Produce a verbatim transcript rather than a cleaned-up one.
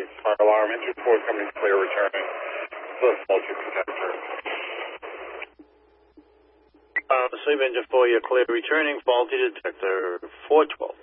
police fire alarm. Engine four coming clear, returning. The faulty detector. Uh, Sleep Engine four, you're clear, returning, faulty detector, four twelve.